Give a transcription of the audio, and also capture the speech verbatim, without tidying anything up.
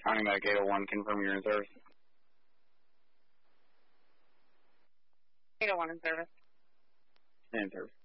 County Medic eight oh one, confirm you're in service. eight oh one in service. In service.